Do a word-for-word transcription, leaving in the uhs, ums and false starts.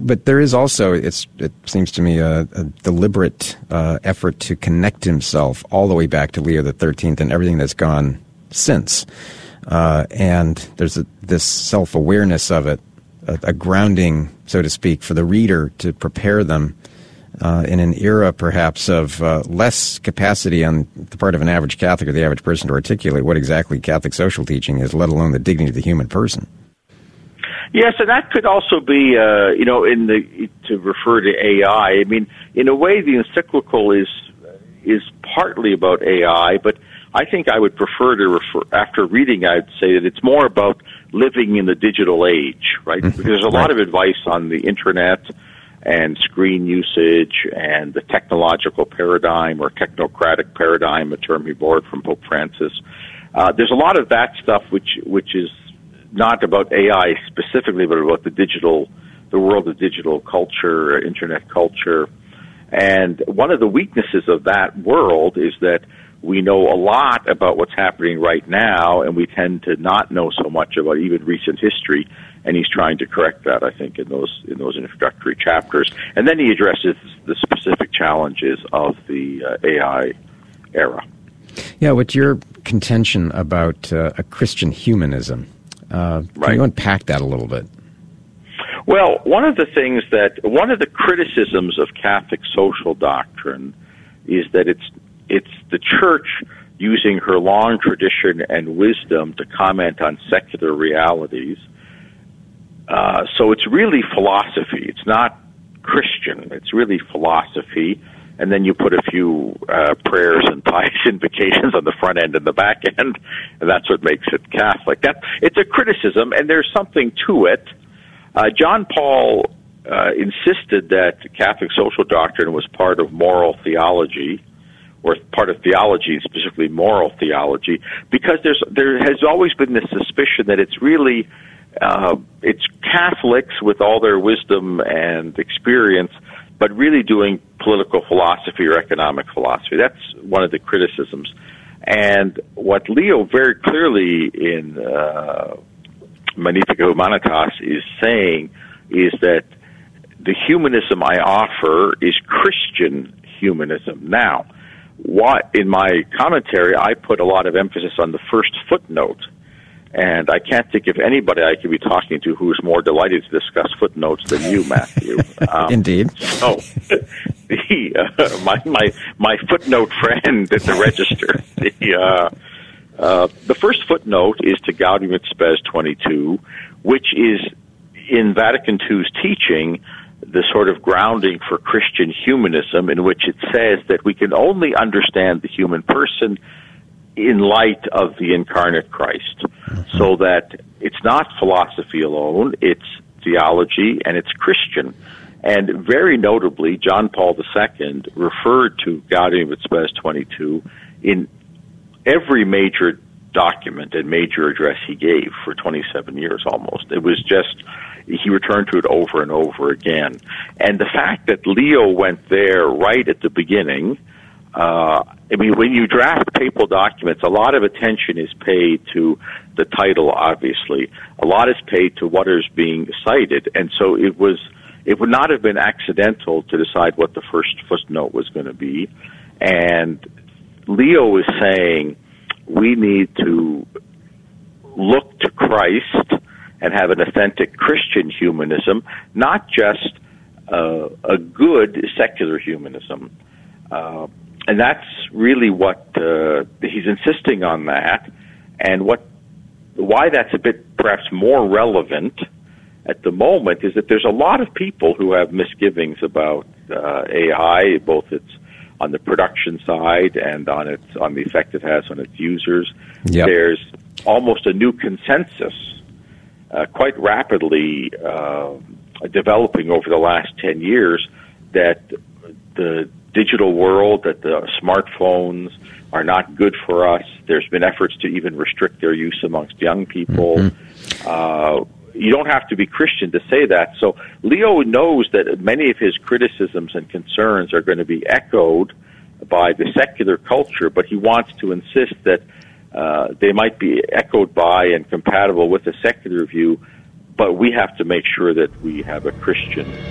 but there is also, it's, it seems to me, a, a deliberate uh, effort to connect himself all the way back to Leo the thirteenth and everything that's gone since. Uh, and there's a, this self-awareness of it, a, a grounding, so to speak, for the reader to prepare them uh, in an era, perhaps, of uh, less capacity on the part of an average Catholic or the average person to articulate what exactly Catholic social teaching is, let alone the dignity of the human person. Yes, and that could also be, uh, you know, in the to refer to A I. I mean, in a way, the encyclical is is partly about A I, but I think I would prefer to refer, after reading, I'd say that it's more about living in the digital age, right? Because there's a lot of advice on the internet and screen usage and the technological paradigm or technocratic paradigm, a term he borrowed from Pope Francis. Uh, there's a lot of that stuff which which is not about A I specifically, but about the digital, the world of digital culture, internet culture. And one of the weaknesses of that world is that we know a lot about what's happening right now, and we tend to not know so much about even recent history. And he's trying to correct that, I think, in those in those introductory chapters. And then he addresses the specific challenges of the uh, A I era. Yeah, what's your contention about uh, a Christian humanism? Uh, can right. you unpack that a little bit? Well, one of the things that, one of the criticisms of Catholic social doctrine is that it's it's the Church using her long tradition and wisdom to comment on secular realities. Uh, so it's really philosophy. It's not Christian. It's really philosophy. And then you put a few uh, prayers and pious invocations on the front end and the back end, and that's what makes it Catholic. That it's a criticism, and there's something to it. Uh, John Paul uh, insisted that Catholic social doctrine was part of moral theology, or part of theology, and specifically moral theology, because there's there has always been this suspicion that it's really uh, it's Catholics with all their wisdom and experience, but really doing political philosophy or economic philosophy. That's one of the criticisms. And what Leo very clearly in uh, Magnificat Humanitas is saying is that the humanism I offer is Christian humanism. Now, what in my commentary, I put a lot of emphasis on the first footnote. And I can't think of anybody I could be talking to who is more delighted to discuss footnotes than you, Matthew. Um, Indeed. So, the, uh, my my my footnote friend at the Register. The uh, uh, the first footnote is to Gaudium et Spes twenty-two, which is in Vatican two's teaching the sort of grounding for Christian humanism, in which it says that we can only understand the human person in light of the incarnate Christ, mm-hmm. so that it's not philosophy alone, it's theology, and it's Christian. And very notably, John Paul the Second referred to Gaudium et Spes twenty-two in every major document and major address he gave for twenty-seven years almost. It was just, he returned to it over and over again. And the fact that Leo went there right at the beginning, Uh, I mean, when you draft papal documents, a lot of attention is paid to the title, obviously. A lot is paid to what is being cited. And so it was, it would not have been accidental to decide what the first footnote was going to be. And Leo is saying we need to look to Christ and have an authentic Christian humanism, not just uh, a good secular humanism. Uh, And that's really what uh, he's insisting on that, and what why that's a bit perhaps more relevant at the moment is that there's a lot of people who have misgivings about uh, A I, both its on the production side and on its on the effect it has on its users. Yep. There's almost a new consensus, uh, quite rapidly uh, developing over the last ten years, that the digital world, that the smartphones are not good for us. There's been efforts to even restrict their use amongst young people. Mm-hmm. Uh, you don't have to be Christian to say that. So Leo knows that many of his criticisms and concerns are going to be echoed by the secular culture, but he wants to insist that uh, they might be echoed by and compatible with the secular view, but we have to make sure that we have a Christian